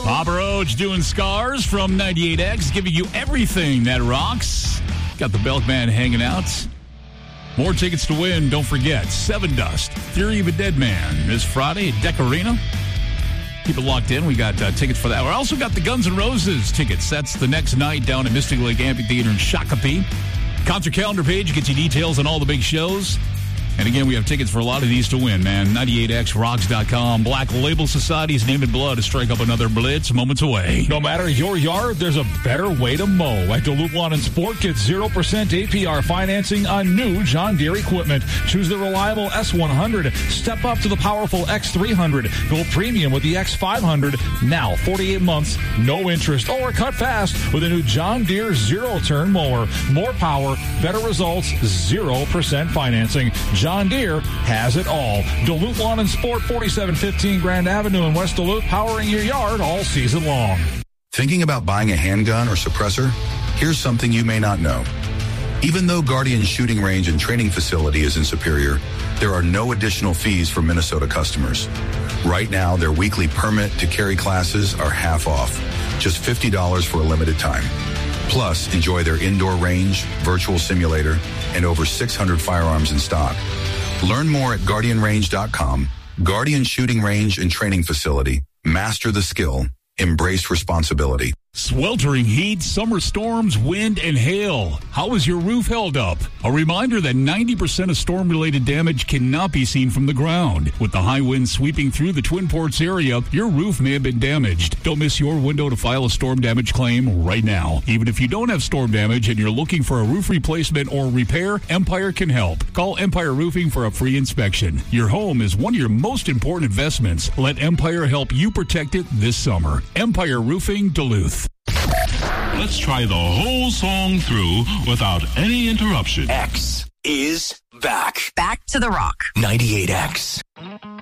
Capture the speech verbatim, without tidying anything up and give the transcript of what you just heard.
Papa Roach doing Scars from ninety-eight X, giving you everything that rocks. Got the Belkman hanging out. More tickets to win. Don't forget, Seven Dust, Theory of a Dead Man, this Friday at Deck Arena. Keep it locked in. We got uh, tickets for that. We also got the Guns N' Roses tickets. That's the next night down at Mystic Lake Amphitheater in Shakopee. Concert calendar page gets you details on all the big shows. And again, we have tickets for a lot of these to win, man. ninety-eight X rocks dot com. Black Label Society's Name in Blood to strike up another blitz moments away. No matter your yard, there's a better way to mow. At Duluth Lawn and Sport, get zero percent A P R financing on new John Deere equipment. Choose the reliable S one hundred. Step up to the powerful X three hundred. Go premium with the X five hundred. Now, forty-eight months, no interest. Or cut fast with a new John Deere zero-turn mower. More power, better results, zero percent financing. John Deere has it all. Duluth Lawn and Sport, forty-seven fifteen Grand Avenue in West Duluth, powering your yard all season long. Thinking about buying a handgun or suppressor? Here's something you may not know. Even though Guardian Shooting Range and Training Facility is in Superior, there are no additional fees for Minnesota customers. Right now, their weekly permit to carry classes are half off, just fifty dollars for a limited time. Plus, enjoy their indoor range, virtual simulator, and over six hundred firearms in stock. Learn more at guardian range dot com. Guardian Shooting Range and Training Facility. Master the skill. Embrace responsibility. Sweltering heat, summer storms, wind, and hail. How is your roof held up? A reminder that ninety percent of storm-related damage cannot be seen from the ground. With the high winds sweeping through the Twin Ports area, your roof may have been damaged. Don't miss your window to file a storm damage claim right now. Even if you don't have storm damage and you're looking for a roof replacement or repair, Empire can help. Call Empire Roofing for a free inspection. Your home is one of your most important investments. Let Empire help you protect it this summer. Empire Roofing, Duluth. Let's try the whole song through without any interruption. X is back. Back to the rock. ninety-eight X.